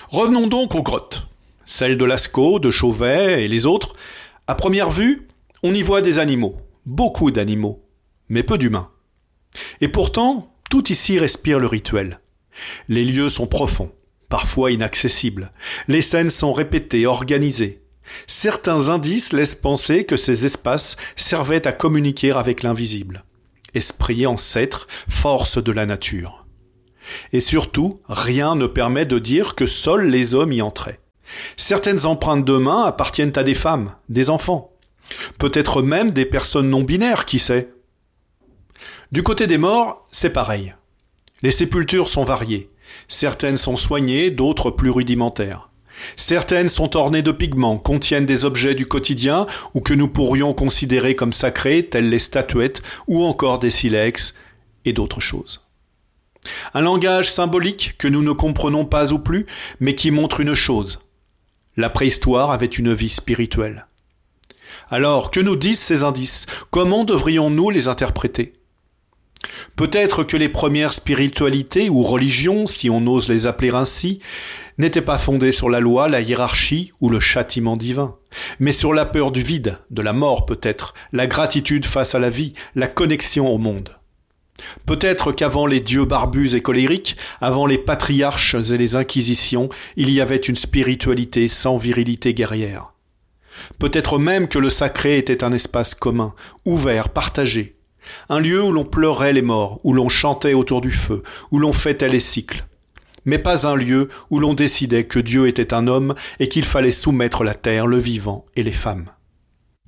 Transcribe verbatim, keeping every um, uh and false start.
Revenons donc aux grottes. Celles de Lascaux, de Chauvet et les autres. À première vue, on y voit des animaux, beaucoup d'animaux, mais peu d'humains. Et pourtant, tout ici respire le rituel. Les lieux sont profonds, parfois inaccessibles. Les scènes sont répétées, organisées. Certains indices laissent penser que ces espaces servaient à communiquer avec l'invisible. Esprit, ancêtre, force de la nature. Et surtout, rien ne permet de dire que seuls les hommes y entraient. Certaines empreintes de main appartiennent à des femmes, des enfants. Peut-être même des personnes non binaires, qui sait. Du côté des morts, c'est pareil. Les sépultures sont variées. Certaines sont soignées, d'autres plus rudimentaires. Certaines sont ornées de pigments, contiennent des objets du quotidien ou que nous pourrions considérer comme sacrés, tels les statuettes ou encore des silex et d'autres choses. Un langage symbolique que nous ne comprenons pas ou plus, mais qui montre une chose. La préhistoire avait une vie spirituelle. Alors, que nous disent ces indices ? Comment devrions-nous les interpréter ? Peut-être que les premières spiritualités ou religions, si on ose les appeler ainsi, n'étaient pas fondées sur la loi, la hiérarchie ou le châtiment divin, mais sur la peur du vide, de la mort peut-être, la gratitude face à la vie, la connexion au monde. Peut-être qu'avant les dieux barbus et colériques, avant les patriarches et les inquisitions, il y avait une spiritualité sans virilité guerrière. Peut-être même que le sacré était un espace commun, ouvert, partagé, un lieu où l'on pleurait les morts, où l'on chantait autour du feu, où l'on fêtait les cycles. Mais pas un lieu où l'on décidait que Dieu était un homme et qu'il fallait soumettre la terre, le vivant et les femmes.